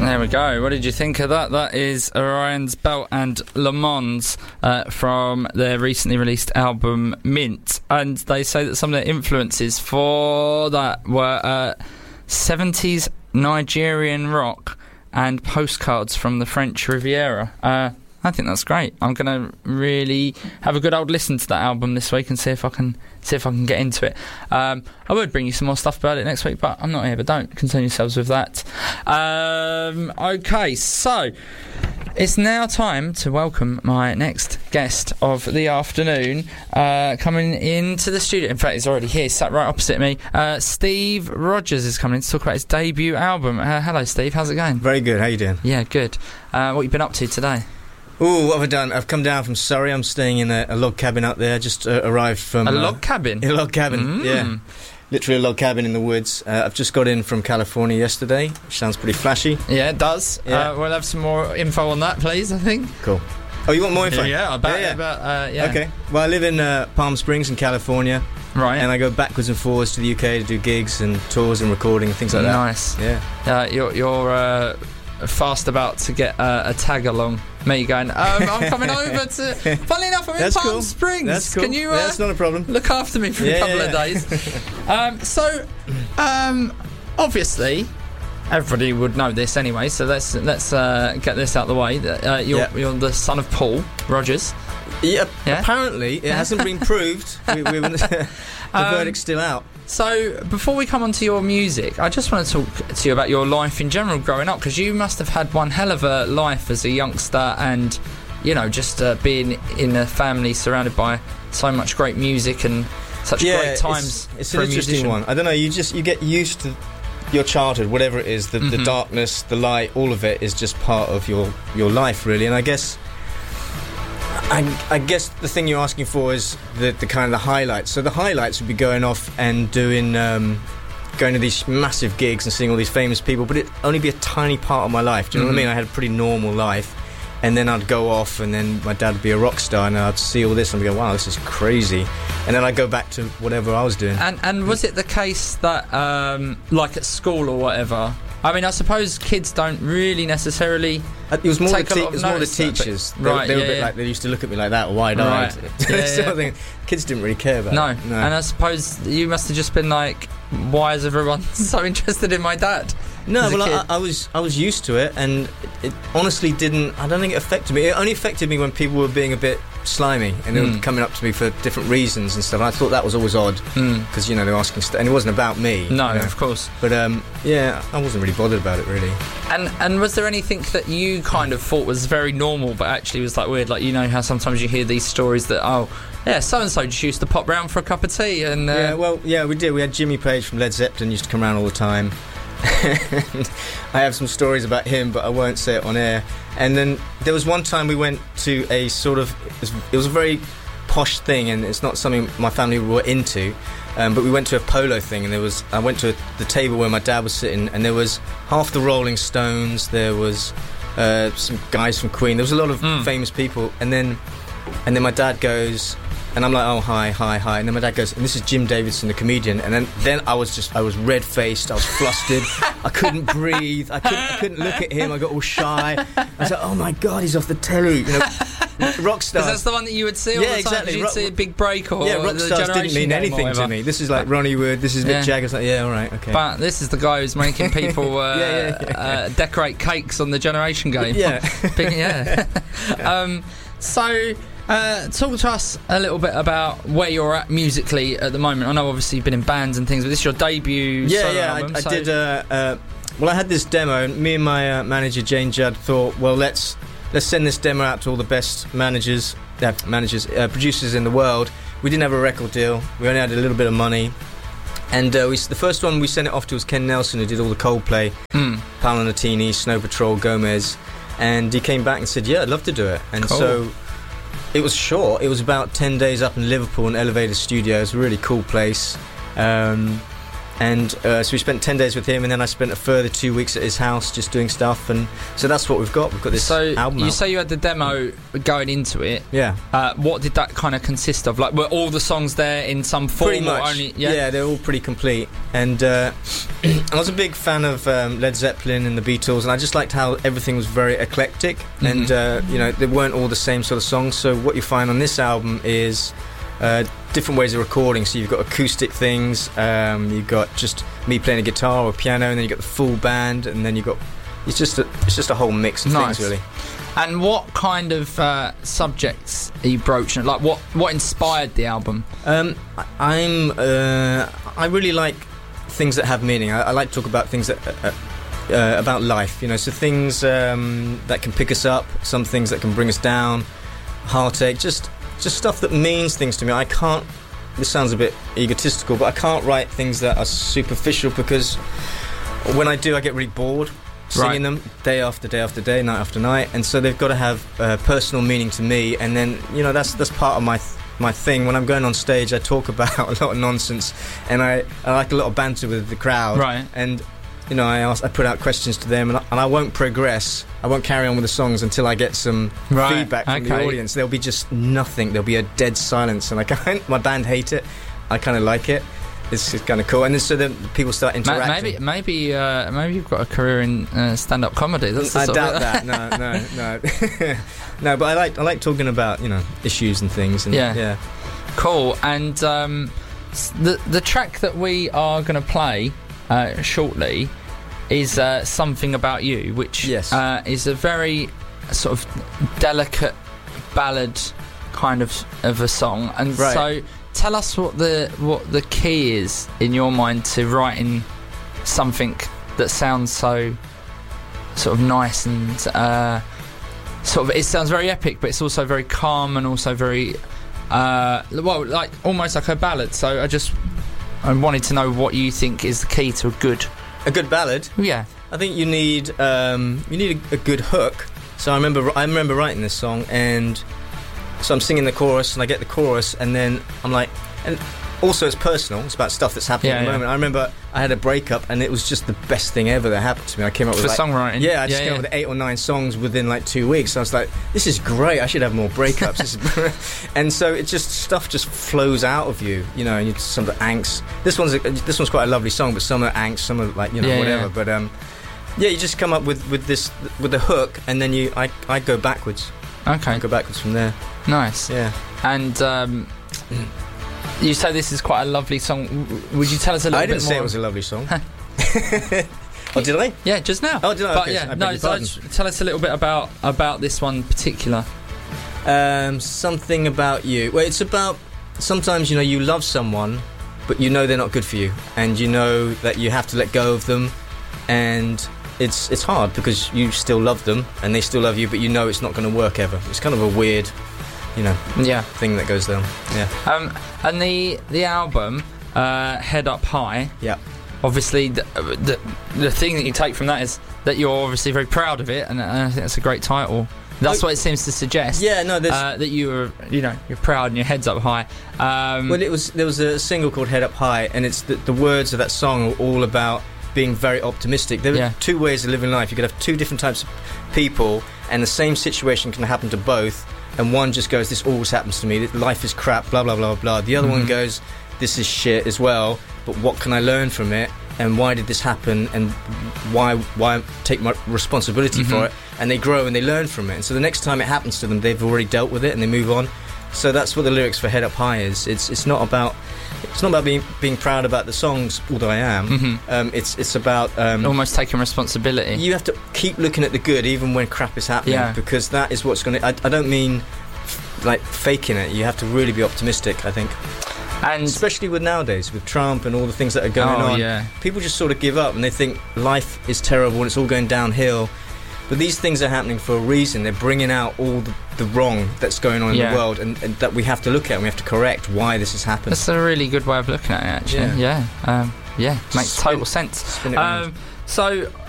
There we go. What did you think of that? That is Orion's Belt and Le Mans from their recently released album Mint. And they say that some of their influences for that were 70s Nigerian rock and postcards from the French Riviera. I think that's great. I'm going to really have a good old listen to that album this week and see if I can get into it. I would bring you some more stuff about it next week, but I'm not here. But don't concern yourselves with that. Okay, so it's now time to welcome my next guest of the afternoon, coming into the studio. In fact, he's already here, sat right opposite me. Steve Rogers is coming in to talk about his debut album. Hello, Steve. How's it going? Very good. How you doing? Yeah, good. What you been up to today? Ooh, what have I done? I've come down from Surrey. I'm staying in a log cabin up there. Just arrived from... A log cabin? A log cabin, yeah. Literally a log cabin in the woods. I've just got in from California yesterday, which sounds pretty flashy. Yeah, it does. Yeah. We'll have some more info on that, please, I think. Cool. Oh, you want more info? Yeah. Okay. Well, I live in Palm Springs in California. Right. And I go backwards and forwards to the UK to do gigs and tours and recording and things like that. Nice. Yeah. You're fast about to get a tag along. Me going, I'm coming over to... Funnily enough, I'm in Palm Springs. That's cool. Can you that's not a problem. Look after me for a couple of days? Obviously, everybody would know this anyway, so let's get this out of the way. You're the son of Paul Rogers. Yeah, apparently. It hasn't been proved. The verdict's still out. So, before we come on to your music, I just want to talk to you about your life in general growing up, because you must have had one hell of a life as a youngster and, just being in a family surrounded by so much great music and such great times. It's an interesting one. I don't know, you get used to your childhood, whatever it is, the darkness, the light, all of it is just part of your life, really, and I guess the thing you're asking for is the kind of the highlights. So the highlights would be going off and doing, going to these massive gigs and seeing all these famous people, but it'd only be a tiny part of my life. Do you know what I mean? I had a pretty normal life, and then I'd go off, and then my dad would be a rock star, and I'd see all this, and I'd go, wow, this is crazy. And then I'd go back to whatever I was doing. And was it the case that, like at school or whatever... I mean, I suppose kids don't really necessarily. It was more take more the teachers. They were a bit like, they used to look at me like that, wide-eyed. Right. Kids didn't really care about it. No. And I suppose you must have just been like, why is everyone so interested in my dad? No, well, I was used to it, and it honestly didn't. I don't think it affected me. It only affected me when people were being a bit slimy and they were coming up to me for different reasons and stuff. I thought that was always odd because they were asking stuff, and it wasn't about me. No, of course. But I wasn't really bothered about it really. And was there anything that you kind of thought was very normal, but actually was like weird? Like how sometimes you hear these stories that so and so just used to pop round for a cup of tea and. We did. We had Jimmy Page from Led Zeppelin used to come around all the time. And I have some stories about him, but I won't say it on air. And then there was one time we went to a sort of... It was a very posh thing, and it's not something my family were into, but we went to a polo thing, and I went to the table where my dad was sitting, and there was half the Rolling Stones, there was some guys from Queen, there was a lot of famous people, and then my dad goes... And I'm like, oh, hi. And then my dad goes, and this is Jim Davidson, the comedian. And then I was red-faced, I was flustered, I couldn't breathe, I couldn't look at him, I got all shy. I was like, oh my God, he's off the telly, rock stars. Because that's the one that you would see all the time. Exactly. You'd see a Big Break or rock stars didn't mean anything to me. This is like Ronnie Wood, this is Mick Jagger. Like, all right, okay. But this is the guy who's making people decorate cakes on the Generation Game. So... talk to us a little bit about where you're at musically at the moment. I know obviously you've been in bands and things, but this is your debut solo album. I did. I had this demo, and me and my manager Jane Judd thought, well, let's send this demo out to all the best producers in the world. We didn't have a record deal. We only had a little bit of money, and the first one we sent it off to was Ken Nelson, who did all the Coldplay, Paolo Nutini, Snow Patrol, Gomez, and he came back and said, yeah, I'd love to do it. And so. It was short. It was about 10 days up in Liverpool in Elevator Studios, a really cool place. And And so we spent 10 days with him, and then I spent a further 2 weeks at his house just doing stuff. And so that's what we've got. We've got this album. You say you had the demo going into it. Yeah. What did that kind of consist of? Like, were all the songs there in some form? Pretty much. Or only, yeah, they're all pretty complete. And I was a big fan of Led Zeppelin and the Beatles, and I just liked how everything was very eclectic. And they weren't all the same sort of songs. So what you find on this album is different ways of recording. So you've got acoustic things, you've got just me playing a guitar or piano, and then you've got the full band, and then you've got it's just a whole mix of things, really. And what kind of subjects are you broaching? Like, what inspired the album? I really like things that have meaning. I like to talk about things that about life, so things that can pick us up, some things that can bring us down, heartache, just stuff that means things to me. This sounds a bit egotistical, but I can't write things that are superficial, because when I do, I get really bored singing them day after day after day, night after night, and so they've got to have personal meaning to me. And then that's part of my thing. When I'm going on stage, I talk about a lot of nonsense, and I like a lot of banter with the crowd. Right. And I put out questions to them, and I won't progress. I won't carry on with the songs until I get some feedback from the audience. There'll be just nothing. There'll be a dead silence, and my band hate it. I kind of like it. It's kind of cool, and then so then people start interacting. Maybe you've got a career in stand-up comedy. I doubt that. No. No, but I like talking about issues and things. And, yeah. Cool. And the track that we are going to play shortly is Something About You, which is a very sort of delicate ballad kind of a song. And so tell us what the key is in your mind to writing something that sounds so sort of nice and it sounds very epic, but it's also very calm and also very like almost like a ballad. So I wanted to know what you think is the key to a good ballad. Yeah, I think you need a good hook. So I remember writing this song, and so I'm singing the chorus, and I get the chorus, and then I'm like, and also it's personal. It's about stuff that's happening at the moment. I remember I had a breakup, and it was just the best thing ever that happened to me. I came up with songwriting. Yeah, I just came up with 8 or 9 songs within like 2 weeks. So I was like, this is great. I should have more breakups. And so it just stuff just flows out of you, and you some of the angst. This one's quite a lovely song, but some are angst, some are like whatever. But you just come up with the hook, and then I go backwards. Okay. I go backwards from there. Nice. Yeah. And you say this is quite a lovely song. Would you tell us a little bit more? I didn't say it was a lovely song. Oh, did I? Yeah, just now. Oh, did I? But okay, tell us a little bit about this one in particular. Something About You. Well, it's about sometimes you love someone, but they're not good for you, and that you have to let go of them, and it's hard because you still love them and they still love you, but it's not going to work ever. It's kind of a weird thing that goes down. And the album Head Up High, obviously the thing that you take from that is that you're obviously very proud of it, and I think that's a great title. That's what it seems to suggest. Yeah, no, that you're proud and your head's up high. Well, there was a single called Head Up High, and it's the words of that song are all about being very optimistic. There are 2 ways of living life. You could have 2 different types of people, and the same situation can happen to both, and one just goes, this always happens to me, life is crap, blah blah blah blah. The other one goes, this is shit as well, but what can I learn from it, and why did this happen, and why take my responsibility for it. And they grow and they learn from it, and so the next time it happens to them, they've already dealt with it and they move on. So that's what the lyrics for Head Up High is. It's not about being proud about the songs, although I am. It's about almost taking responsibility. You have to keep looking at the good even when crap is happening, because that is what's going to. I don't mean like faking it. You have to really be optimistic, I think. And especially with nowadays, with Trump and all the things that are going on, people just sort of give up and they think life is terrible and it's all going downhill. But these things are happening for a reason. They're bringing out all the wrong that's going on in the world, and that we have to look at and we have to correct why this has happened. That's a really good way of looking at it, actually. Makes total sense. So